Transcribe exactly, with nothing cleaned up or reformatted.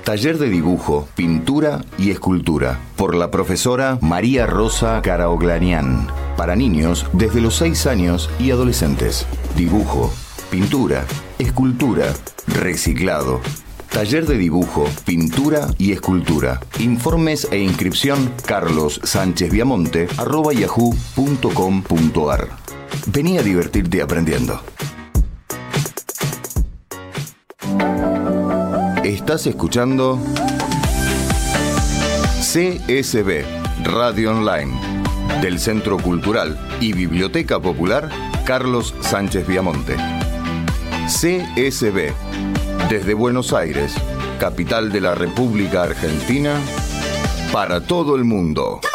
Taller de dibujo, pintura y escultura por la profesora María Rosa Caraoglanian. Para niños desde los seis años y adolescentes. Dibujo, pintura, escultura, reciclado. Taller de dibujo, pintura y escultura. Informes e inscripción carlos sánchez viamonte arroba yahoo punto com punto ar. Vení a divertirte aprendiendo. Estás escuchando C S B Radio Online del Centro Cultural y Biblioteca Popular Carlos Sánchez Viamonte. C S B desde Buenos Aires, capital de la República Argentina, para todo el mundo.